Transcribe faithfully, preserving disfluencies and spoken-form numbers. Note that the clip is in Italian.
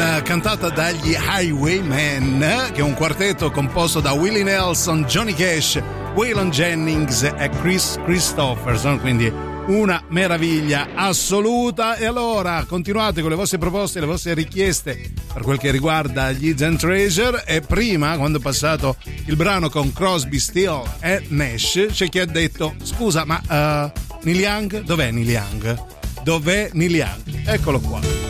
uh, cantata dagli Highwaymen, che è un quartetto composto da Willie Nelson, Johnny Cash, Waylon Jennings e Chris Christopherson, quindi una meraviglia assoluta. E allora continuate con le vostre proposte, le vostre richieste per quel che riguarda gli Hidden Treasure. E prima, quando è passato il brano con Crosby, Still e Nash, c'è chi ha detto: scusa, ma uh, Neil Young? Dov'è Neil Young? Dov'è Neil Young? Eccolo qua.